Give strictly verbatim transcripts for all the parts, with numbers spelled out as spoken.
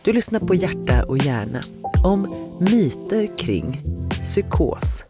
Du lyssnar på Hjärta och hjärna om myter kring psykos.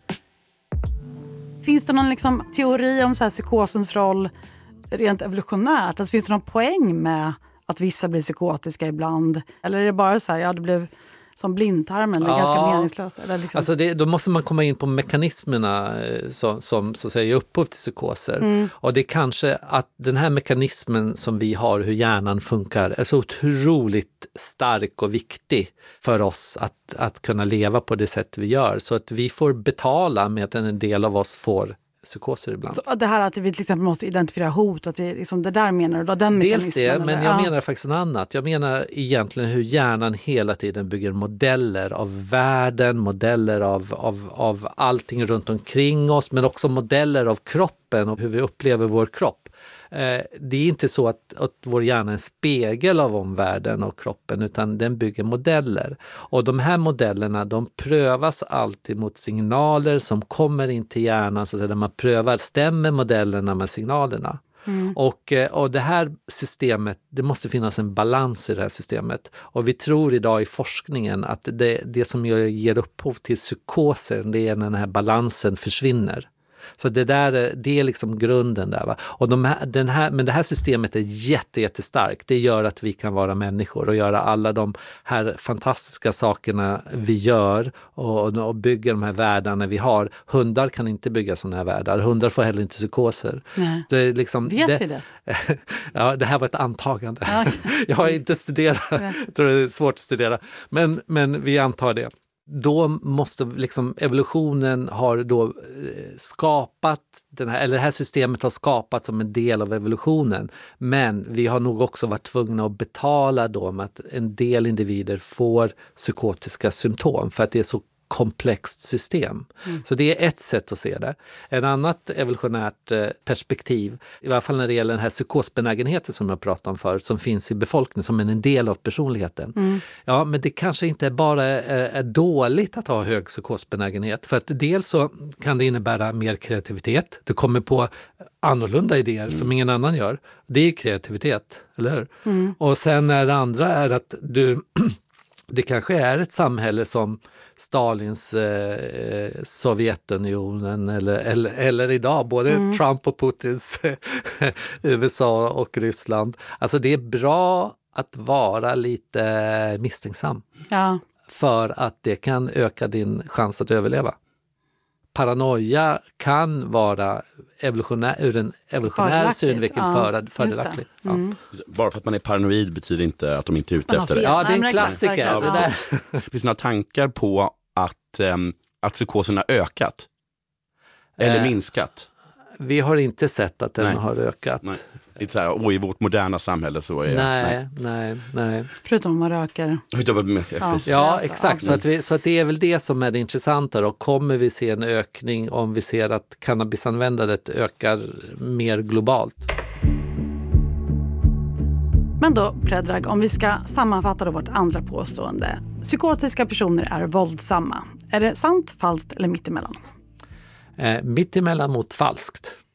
Finns det någon liksom teori om så här psykosens roll rent evolutionärt? Alltså, finns det någon poäng med att vissa blir psykotiska ibland? Eller är det bara så här, ja det blev som blindtarmen, det är ja. ganska meningslöst? Eller liksom... Alltså det, då måste man komma in på mekanismerna som, som så säger upphov till psykoser. Mm. Och det är kanske att den här mekanismen som vi har, hur hjärnan funkar, är så otroligt stark och viktig för oss att, att kunna leva på det sätt vi gör. Så att vi får betala med att en del av oss får psykoser ibland. Så det här att vi till exempel måste identifiera hot, att det, liksom, det där menar du då, den Dels det, eller? men jag ja. menar faktiskt något annat. Jag menar egentligen hur hjärnan hela tiden bygger modeller av världen, modeller av, av, av allting runt omkring oss, men också modeller av kroppen och hur vi upplever vår kropp. Det är inte så att, att vår hjärna är en spegel av omvärlden och kroppen, utan den bygger modeller. Och de här modellerna, de prövas alltid mot signaler som kommer in till hjärnan, så att säga, där man prövar, stämmer modellerna med signalerna. Mm. Och, och det här systemet, det måste finnas en balans i det här systemet. Och vi tror idag i forskningen att det, det som ger upphov till psykoser, det är när den här balansen försvinner. Så det där det är liksom grunden där, va? Och de här, den här, men det här systemet är jätte, jättestarkt. Det gör att vi kan vara människor och göra alla de här fantastiska sakerna vi gör och, och bygga de här världarna vi har. Hundar kan inte bygga sådana här världar. Hundar får heller inte psykoser. Nej. Det är liksom, Vet det, vi det? Ja, det här var ett antagande. Ja. Jag har inte studerat. Jag tror det är svårt att studera. Men, men vi antar det. Då måste liksom evolutionen har då skapat den här, eller det här systemet har skapats som en del av evolutionen, men vi har nog också varit tvungna att betala då med att en del individer får psykotiska symptom för att det är så komplext system. Mm. Så det är ett sätt att se det. En annat evolutionärt perspektiv, i alla fall när det gäller den här psykosbenägenheten som jag pratade om förut, som finns i befolkningen som en del av personligheten. Mm. Ja, men det kanske inte bara är, är dåligt att ha hög psykosbenägenhet, för att dels så kan det innebära mer kreativitet. Du kommer på annorlunda idéer mm. som ingen annan gör. Det är kreativitet, eller hur? Mm. Och sen är det andra är att du det kanske är ett samhälle som Stalins eh, Sovjetunionen eller, eller, eller idag, både mm. Trump och Putins U S A och Ryssland. Alltså det är bra att vara lite misstänksam. Ja. För att det kan öka din chans att överleva. Paranoia kan vara evolutionär, ur en evolutionär synvinkel ja, fördelaktig. Ja. Mm. Bara för att man är paranoid betyder inte att de inte är ute efter det. Ja, det är en klassiker. Ja, det där. Finns det några tankar på att, um, att psykosen har ökat? Eller eh, minskat? Vi har inte sett att den nej. har ökat. Nej. Det är så här, åh, i vårt moderna samhälle så är nej, nej, nej. Förutom om man röker. Förutom, ja, ja exakt. Så att, vi, så att det är väl det som är det intressanta. Och kommer vi se en ökning om vi ser att cannabisanvändandet ökar mer globalt? Men då, Predrag, om vi ska sammanfatta då vårt andra påstående. Psykotiska personer är våldsamma. Är det sant, falskt eller mittemellan? Eh, mittemellan mot falskt.